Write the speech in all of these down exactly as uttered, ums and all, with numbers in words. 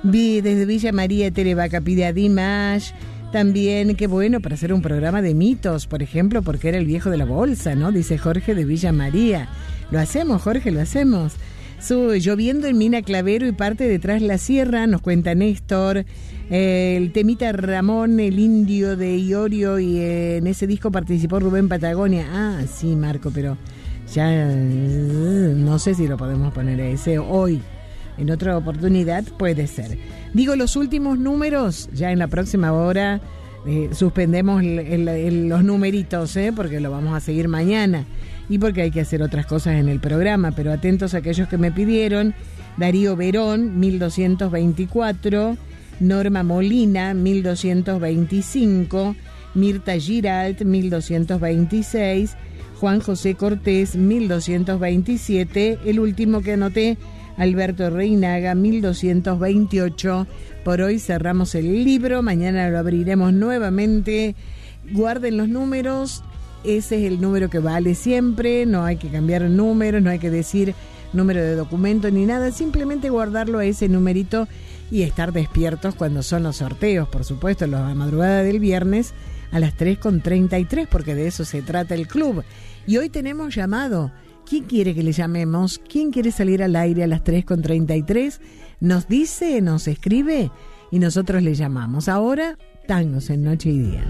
Vi desde Villa María, Terevaca pide a Dimash. También, qué bueno para hacer un programa de mitos, por ejemplo, porque era el viejo de la bolsa, ¿no? Dice Jorge de Villa María. Lo hacemos, Jorge, lo hacemos. Su, lloviendo en Mina Clavero y parte detrás la sierra, nos cuenta Néstor. Eh, el temita Ramón, el indio de Iorio, y eh, en ese disco participó Rubén Patagonia. Ah, sí, Marco, pero ya eh, no sé si lo podemos poner ese hoy. En otra oportunidad puede ser. Digo los últimos números, ya en la próxima hora eh, suspendemos el, el, el, los numeritos, ¿eh? Porque lo vamos a seguir mañana y porque hay que hacer otras cosas en el programa, pero atentos a aquellos que me pidieron. Darío Verón, mil doscientos veinticuatro, Norma Molina, mil doscientos veinticinco, Mirta Giralt, mil doscientos veintiséis, Juan José Cortés, mil doscientos veintisiete, el último que anoté, Alberto Reinaga, mil doscientos veintiocho. Por hoy cerramos el libro, mañana lo abriremos nuevamente. Guarden los números, ese es el número que vale siempre, no hay que cambiar números, no hay que decir número de documento ni nada, simplemente guardarlo a ese numerito y estar despiertos cuando son los sorteos, por supuesto, la madrugada del viernes a las tres con treinta y tres, porque de eso se trata el club. Y hoy tenemos llamado. ¿Quién quiere que le llamemos? ¿Quién quiere salir al aire a las tres con treinta y tres? Nos dice, nos escribe y nosotros le llamamos. Ahora, tangos en Noche y Día.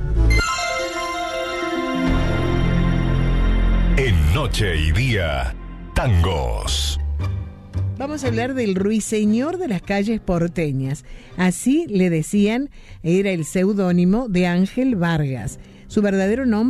En Noche y Día, tangos. Vamos a hablar del ruiseñor de las calles porteñas. Así le decían, era el seudónimo de Ángel Vargas. Su verdadero nombre